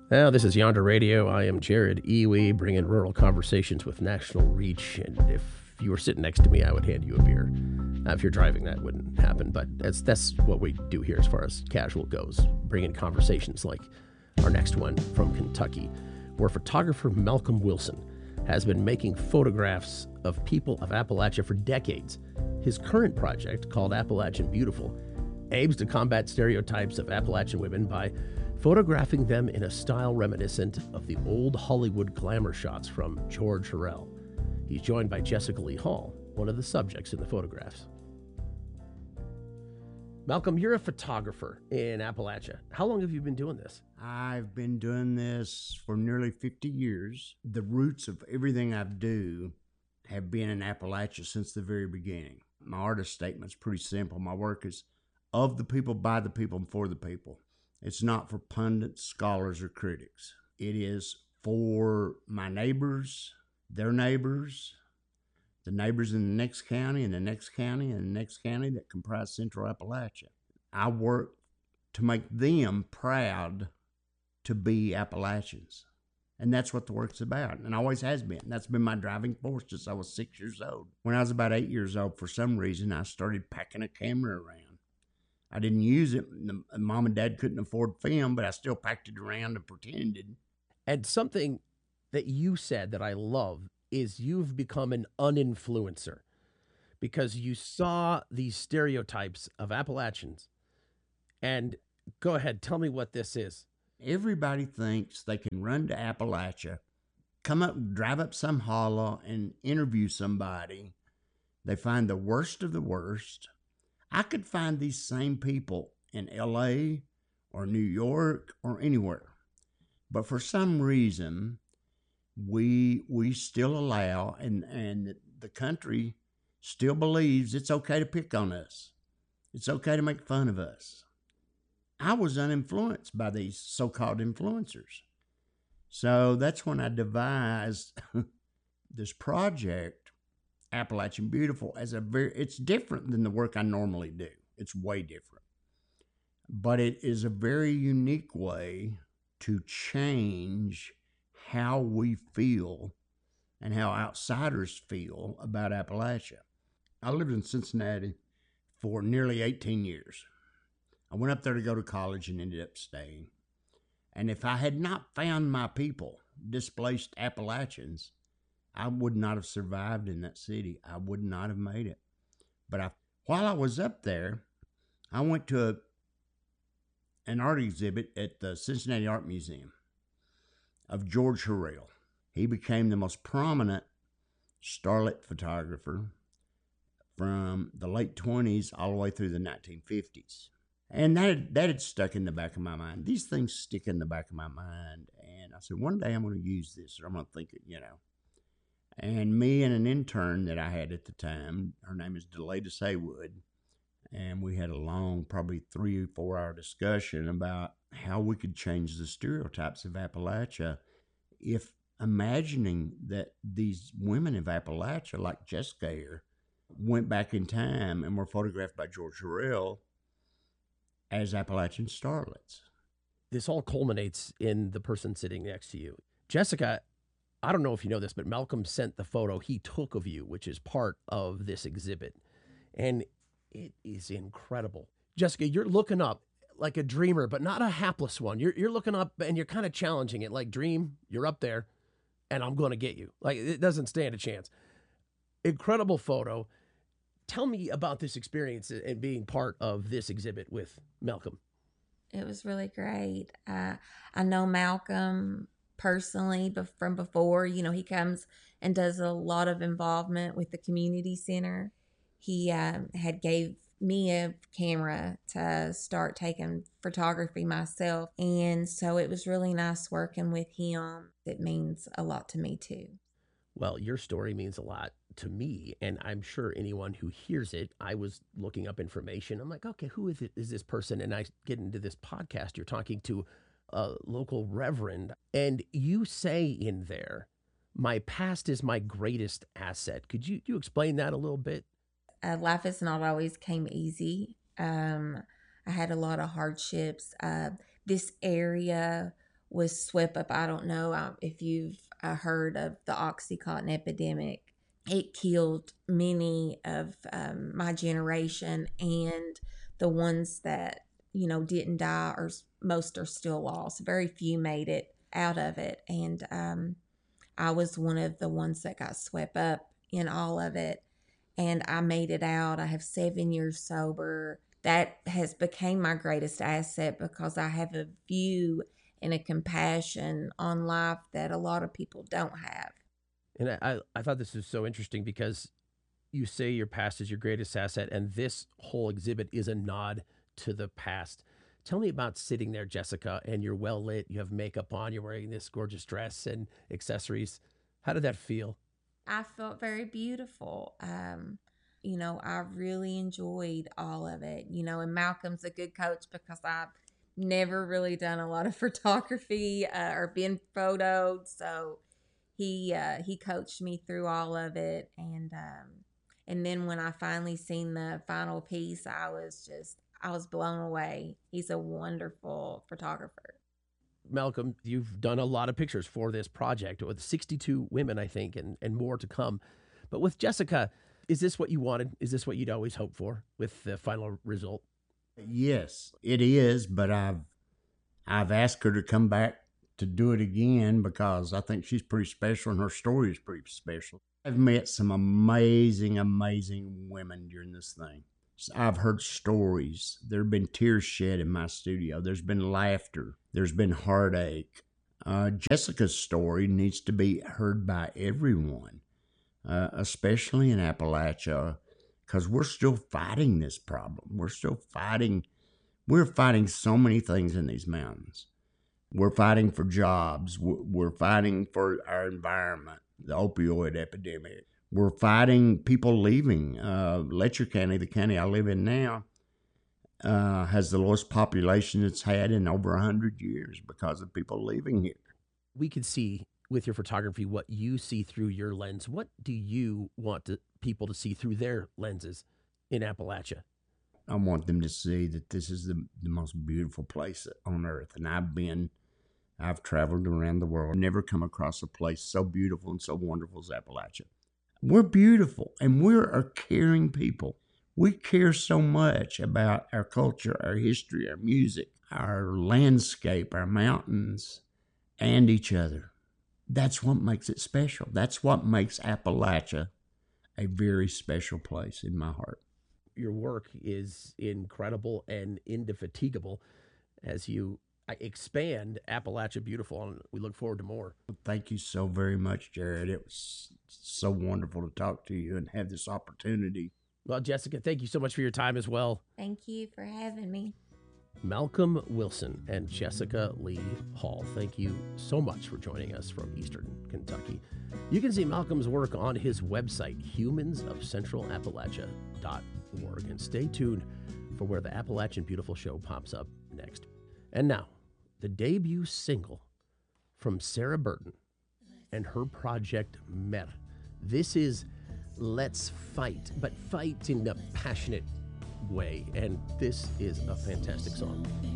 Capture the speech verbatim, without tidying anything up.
Well, this is Yonder Radio. I am Jared Iwi, bringing rural conversations with national reach. And if you were sitting next to me, I would hand you a beer. Uh, if you're driving, that wouldn't happen. But that's that's what we do here as far as casual goes, bringing conversations like our next one from Kentucky, where photographer Malcolm Wilson has been making photographs of people of Appalachia for decades. His current project, called Appalachian Beautiful, aims to combat stereotypes of Appalachian women by photographing them in a style reminiscent of the old Hollywood glamour shots from George Hurrell. He's joined by Jessica Lee Hall, one of the subjects in the photographs. Malcolm, you're a photographer in Appalachia. How long have you been doing this? I've been doing this for nearly fifty years. The roots of everything I do have been in Appalachia since the very beginning. My artist statement's pretty simple. My work is of the people, by the people, and for the people. It's not for pundits, scholars, or critics. It is for my neighbors, their neighbors, the neighbors in the next county, and the next county, and the next county that comprise Central Appalachia. I work to make them proud to be Appalachians. And that's what the work's about, and always has been. That's been my driving force since I was six years old. When I was about eight years old, for some reason, I started packing a camera around. I didn't use it. Mom and Dad couldn't afford film, but I still packed it around and pretended. And something that you said that I love is you've become an uninfluencer because you saw these stereotypes of Appalachians. And go ahead, tell me what this is. Everybody thinks they can run to Appalachia, come up, drive up some hollow and interview somebody. They find the worst of the worst. I could find these same people in L A or New York or anywhere. But for some reason, we we still allow, and, and the country still believes it's okay to pick on us. It's okay to make fun of us. I was uninfluenced by these so-called influencers. So that's when I devised this project, Appalachian Beautiful, as a very, it's different than the work I normally do. It's way different. But it is a very unique way to change how we feel and how outsiders feel about Appalachia. I lived in Cincinnati for nearly eighteen years. I went up there to go to college and ended up staying. And if I had not found my people, displaced Appalachians, I would not have survived in that city. I would not have made it. But I, while I was up there, I went to a, an art exhibit at the Cincinnati Art Museum of George Hurrell. He became the most prominent starlet photographer from the late twenties all the way through the nineteen fifties. And that had, that had stuck in the back of my mind. These things stick in the back of my mind. And I said, one day I'm going to use this, or I'm going to think it, you know. And me and an intern that I had at the time, her name is Delata Saywood, and we had a long, probably three or four hour discussion about how we could change the stereotypes of Appalachia if imagining that these women of Appalachia, like Jessica here, went back in time and were photographed by George Hurrell as Appalachian starlets. This all culminates in the person sitting next to you. Jessica, I don't know if you know this, but Malcolm sent the photo he took of you, which is part of this exhibit. And it is incredible. Jessica, you're looking up like a dreamer, but not a hapless one. You're, you're looking up and you're kind of challenging it. Like, dream, you're up there, and I'm going to get you. Like, it doesn't stand a chance. Incredible photo. Tell me about this experience and being part of this exhibit with Malcolm. It was really great. Uh, I know Malcolm personally from before. You know, he comes and does a lot of involvement with the community center. He um, had gave me a camera to start taking photography myself. And so it was really nice working with him. It means a lot to me too. Well, your story means a lot to me, and I'm sure anyone who hears it. I was looking up information. I'm like, okay, who is it? Is this person? And I get into this podcast. You're talking to a local reverend, and you say in there, my past is my greatest asset. Could you, you explain that a little bit? Uh, life has not always came easy. Um, I had a lot of hardships. Uh, this area was swept up. I don't know um, if you've uh, heard of the Oxycontin epidemic. It killed many of um, my generation, and the ones that, you know, didn't die, or most are still lost. Very few made it out of it. And um, I was one of the ones that got swept up in all of it. And I made it out. I have seven years sober. That has become my greatest asset because I have a view and a compassion on life that a lot of people don't have. And I, I thought this was so interesting because you say your past is your greatest asset, and this whole exhibit is a nod to the past. Tell me about sitting there, Jessica, and you're well lit. You have makeup on. You're wearing this gorgeous dress and accessories. How did that feel? I felt very beautiful. Um, you know, I really enjoyed all of it. You know, and Malcolm's a good coach because I've never really done a lot of photography uh, or been photoed. So he uh, he coached me through all of it. And um, and then when I finally seen the final piece, I was just, I was blown away. He's a wonderful photographer. Malcolm, you've done a lot of pictures for this project with sixty-two women, I think, and, and more to come. But with Jessica, is this what you wanted? Is this what you'd always hoped for with the final result? Yes, it is, but I've I've asked her to come back to do it again because I think she's pretty special and her story is pretty special. I've met some amazing, amazing women during this thing. I've heard stories. There have been tears shed in my studio. There's been laughter. There's been heartache. Uh, Jessica's story needs to be heard by everyone, uh, especially in Appalachia, because we're still fighting this problem. We're still fighting. We're fighting so many things in these mountains. We're fighting for jobs. We're fighting for our environment, the opioid epidemic. We're fighting people leaving. Uh, Letcher County, the county I live in now, uh, has the lowest population it's had in over one hundred years because of people leaving here. We could see with your photography what you see through your lens. What do you want to, people to see through their lenses in Appalachia? I want them to see that this is the, the most beautiful place on earth. And I've been, I've traveled around the world, never come across a place so beautiful and so wonderful as Appalachia. We're beautiful, and we're a caring people. We care so much about our culture, our history, our music, our landscape, our mountains, and each other. That's what makes it special. That's what makes Appalachia a very special place in my heart. Your work is incredible and indefatigable as you expand Appalachia Beautiful, and we look forward to more. Thank you so very much, Jared. It was so wonderful to talk to you and have this opportunity. Well, Jessica, thank you so much for your time as well. Thank you for having me. Malcolm Wilson and Jessica Lee Hall, thank you so much for joining us from Eastern Kentucky. You can see Malcolm's work on his website, humans of central appalachia dot org, and stay tuned for where the Appalachian Beautiful show pops up next. And now, the debut single from Sarah Burton and her project Mer. This is Let's Fight, but fight in a passionate way, and this is a fantastic song.